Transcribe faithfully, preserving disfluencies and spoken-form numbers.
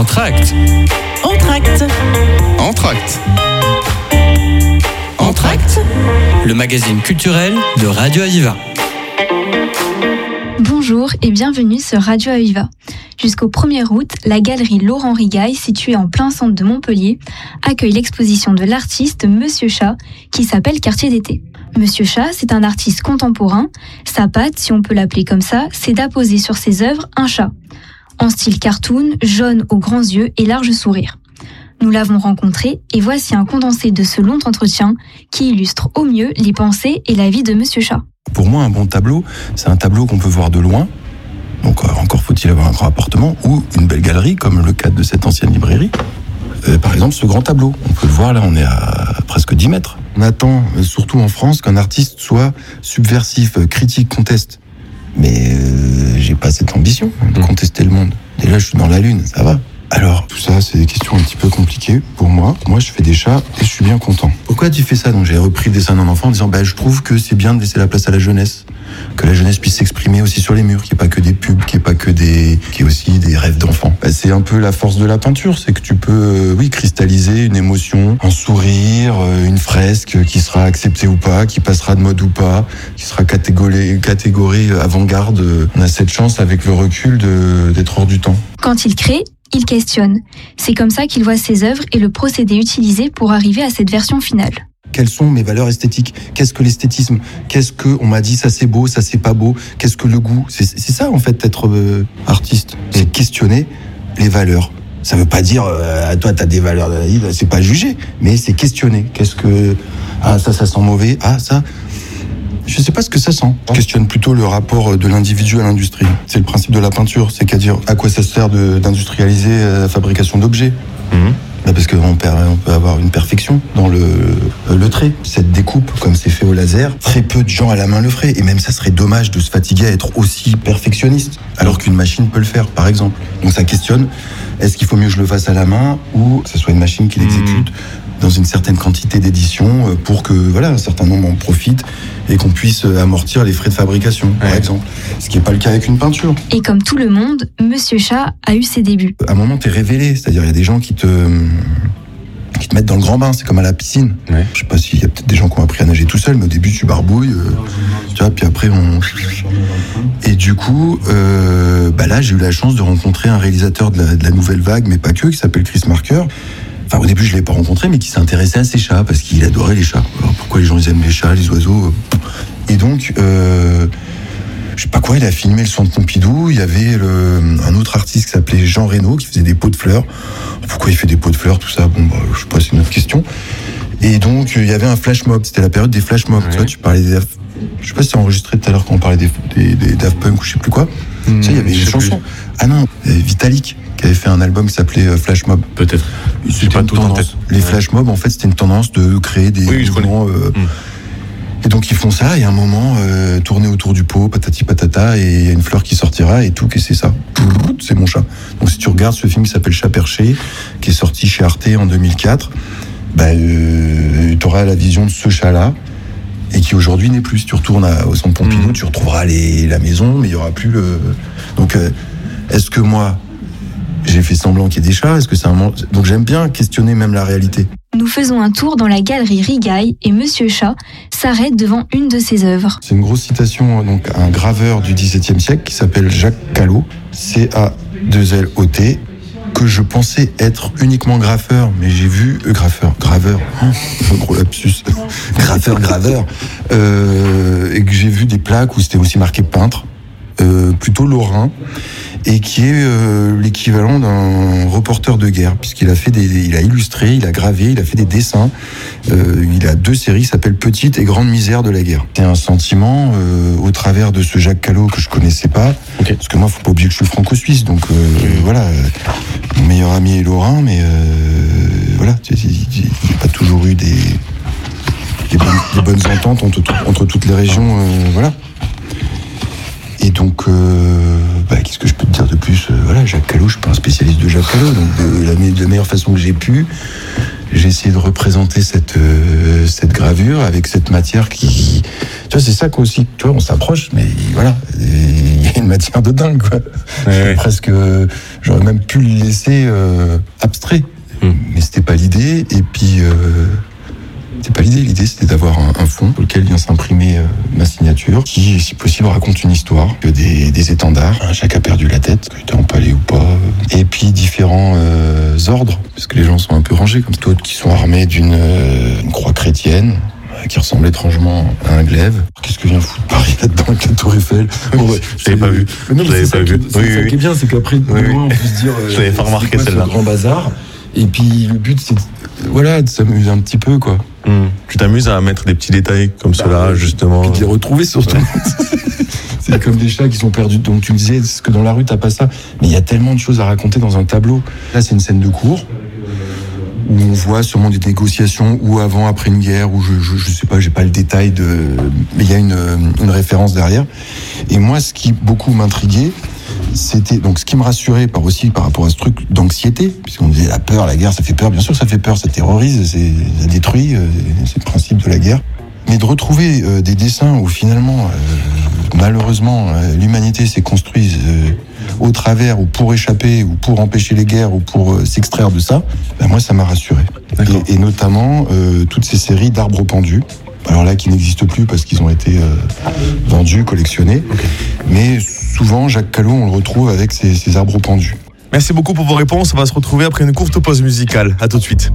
Entracte. Entracte. Entracte. Entracte, le magazine culturel de Radio Aviva. Bonjour et bienvenue sur Radio Aviva. Jusqu'au premier août, la galerie Laurent Rigaille, située en plein centre de Montpellier, accueille l'exposition de l'artiste Monsieur Chat, qui s'appelle Quartier d'été. Monsieur Chat, c'est un artiste contemporain. Sa patte, si on peut l'appeler comme ça, c'est d'apposer sur ses œuvres un chat. En style cartoon, jaune aux grands yeux et large sourire. Nous l'avons rencontré et voici un condensé de ce long entretien qui illustre au mieux les pensées et la vie de Monsieur Chat. Pour moi, un bon tableau, c'est un tableau qu'on peut voir de loin. Donc euh, encore faut-il avoir un grand appartement ou une belle galerie, comme le cas de cette ancienne librairie. Euh, par exemple, ce grand tableau, on peut le voir là, on est à presque dix mètres. On attend, euh, surtout en France, qu'un artiste soit subversif, euh, critique, conteste. Mais euh, j'ai pas cette ambition de contester le monde. Déjà, je suis dans la lune, ça va. Alors, tout ça, c'est des questions un petit peu compliquées pour moi. Moi, je fais des chats et je suis bien content. Pourquoi tu fais ça? Donc, j'ai repris le dessin d'un enfant en disant, bah, je trouve que c'est bien de laisser la place à la jeunesse. Que la jeunesse puisse s'exprimer aussi sur les murs, qu'il n'y ait pas que des pubs, qu'il n'y ait pas que des, qu'il y ait aussi des rêves d'enfants. Bah, c'est un peu la force de la peinture, c'est que tu peux, euh, oui, cristalliser une émotion, un sourire, euh, une fresque qui sera acceptée ou pas, qui passera de mode ou pas, qui sera catégorie, catégorie avant-garde. On a cette chance, avec le recul, de, d'être hors du temps. Quand il crée, il questionne. C'est comme ça qu'il voit ses œuvres et le procédé utilisé pour arriver à cette version finale. Quelles sont mes valeurs esthétiques? Qu'est-ce que l'esthétisme? Qu'est-ce que on m'a dit ça c'est beau, ça c'est pas beau? Qu'est-ce que le goût? C'est, c'est ça en fait être euh, artiste. C'est questionner les valeurs. Ça veut pas dire euh, toi t'as des valeurs, c'est pas juger, mais c'est questionner. Qu'est-ce que ah ça ça sent mauvais, ah ça. Je sais pas ce que ça sent. Je questionne plutôt le rapport de l'individu à l'industrie. C'est le principe de la peinture, c'est qu'à dire à quoi ça sert de, d'industrialiser la fabrication d'objets. Mmh. Bah parce qu'on on peut avoir une perfection dans le, le trait. Cette découpe, comme c'est fait au laser, très peu de gens à la main le feraient. Et même ça serait dommage de se fatiguer à être aussi perfectionniste, alors qu'une machine peut le faire, par exemple. Donc ça questionne, est-ce qu'il faut mieux que je le fasse à la main ou que ce soit une machine qui l'exécute mmh. dans une certaine quantité d'édition pour que voilà, un certain nombre en profitent et qu'on puisse amortir les frais de fabrication, ouais. par exemple. Ce qui n'est pas le cas avec une peinture. Et comme tout le monde, Monsieur Chat a eu ses débuts. À un moment, t'es révélé. C'est-à-dire, il y a des gens qui te, qui te mettent dans le grand bain. C'est comme à la piscine. Ouais. Je sais pas s'il y a peut-être des gens qui ont appris à nager tout seul, mais au début, tu barbouilles. Euh, tu vois, puis après, on... Et du coup, euh, bah là, j'ai eu la chance de rencontrer un réalisateur de la, de la nouvelle vague, mais pas que, qui s'appelle Chris Marker. Enfin, au début, je ne l'ai pas rencontré, mais qui s'intéressait à ses chats, parce qu'il adorait les chats. Alors, pourquoi les gens ils aiment les chats, les oiseaux? Et donc, euh, je sais pas quoi, il a filmé le centre Pompidou. Il y avait le, un autre artiste qui s'appelait Jean Reno, qui faisait des pots de fleurs. Pourquoi il fait des pots de fleurs, tout ça? Bon, bah, je sais pas, c'est une autre question. Et donc, il y avait un flash mob. C'était la période des flash mobs. Ouais. Tu vois, tu parlais des... Je sais pas si c'est enregistré tout à l'heure quand on parlait des, des, des Daft Punk ou je sais plus quoi. Mmh, tu sais, il y avait une chanson. Plus. Ah non, Vitalik, qui avait fait un album qui s'appelait Flash Mob. Peut-être. C'était pas tout en tête. Les ouais. flash mobs, en fait, c'était une tendance de créer des oui, mouvements. Euh, mm. Et donc, ils font ça, et à un moment, euh, tourner autour du pot, patati patata, et il y a une fleur qui sortira, et tout, que c'est ça. C'est mon chat. Donc, si tu regardes ce film qui s'appelle Chat perché, qui est sorti chez Arte en deux mille quatre, bah, euh, tu auras la vision de ce chat-là, et qui aujourd'hui n'est plus. Si tu retournes à, au centre Pompidou, mm. tu retrouveras les, la maison, mais il n'y aura plus le. Donc, euh, est-ce que moi. J'ai fait semblant qu'il y ait des chats, est-ce que c'est un... Donc j'aime bien questionner même la réalité. Nous faisons un tour dans la galerie Rigaille et Monsieur Chat s'arrête devant une de ses œuvres. C'est une grosse citation donc à un graveur du dix-septième siècle qui s'appelle Jacques Callot, C A deux L O T, que je pensais être uniquement graffeur, mais j'ai vu... Euh, graffeur, graveur, hein, gros lapsus, graffeur, graveur, euh, et que j'ai vu des plaques où c'était aussi marqué peintre, euh, plutôt lorrain, et qui est euh, l'équivalent d'un reporter de guerre, puisqu'il a fait des, il a illustré, il a gravé, il a fait des dessins. Euh, il a deux séries qui s'appellent Petite et Grande misère de la guerre. C'est un sentiment euh, au travers de ce Jacques Callot que je connaissais pas, okay. parce que moi, faut pas oublier que je suis franco-suisse, donc euh, okay. voilà, mon meilleur ami est lorrain, mais euh, voilà, il n'y a pas toujours eu des, des, bonnes, des bonnes ententes entre, entre toutes les régions, euh, voilà. Et donc, euh, bah, qu'est-ce que je peux te dire de plus? euh, Voilà, Jacques Callot, je suis pas un spécialiste de Jacques Callot, donc de la, de la meilleure façon que j'ai pu, j'ai essayé de représenter cette, euh, cette gravure avec cette matière qui... Tu vois, c'est ça qu'aussi, tu vois, on s'approche, mais voilà, il y a une matière de dingue, quoi. Ouais. Presque, euh, j'aurais même pu le laisser euh, abstrait. Mm. Mais c'était pas l'idée. Et puis, euh, c'était pas l'idée. L'idée, c'était d'avoir un, un fond sur lequel vient s'imprimer euh, ma signature, qui, si possible, raconte une histoire. Que des, des étendards. Hein, chacun a perdu la tête, que t'es empalé ou pas. Et puis différents euh, ordres, parce que les gens sont un peu rangés, comme d'autres qui sont armés d'une euh, une croix chrétienne, qui ressemble étrangement à un glaive. Qu'est-ce que vient foutre Paris là-dedans avec la Tour Eiffel? Bon, ouais, je l'avais pas vu. Mais non, Je mais l'avais c'est pas ça, vu. qui, c'est Oui, ça oui. qui est bien, c'est qu'après, de Oui, loin, oui. on peut se dire. Je l'avais pas remarqué, c'est quoi, celle-là. Ce grand bazar. Et puis le but, c'est de, voilà, de s'amuser un petit peu, quoi. Hum. Tu t'amuses à mettre des petits détails comme Bah, cela, justement. Et de les retrouver surtout. C'est comme des chats qui sont perdus. Donc tu me disais, est-ce que dans la rue, t'as pas ça? Mais il y a tellement de choses à raconter dans un tableau. Là, c'est une scène de cours où on voit sûrement des négociations, ou avant, après une guerre, où je, je, je sais pas, j'ai pas le détail de, mais il y a une, une référence derrière. Et moi, ce qui beaucoup m'intriguait, c'était donc ce qui me rassurait par aussi par rapport à ce truc d'anxiété, puisqu'on disait la peur, la guerre, ça fait peur. Bien sûr, ça fait peur, ça terrorise, c'est, ça détruit, euh, c'est le principe de la guerre. Mais de retrouver euh, des dessins où finalement, euh, malheureusement, euh, l'humanité s'est construite euh, au travers, ou pour échapper, ou pour empêcher les guerres, ou pour euh, s'extraire de ça, ben moi, ça m'a rassuré. Et, et notamment euh, toutes ces séries d'arbres pendus. Alors là, qui n'existent plus parce qu'ils ont été euh, vendus, collectionnés. Okay. Mais souvent, Jacques Callot, on le retrouve avec ces, ces arbres pendus. Merci beaucoup pour vos réponses. On va se retrouver après une courte pause musicale. À tout de suite.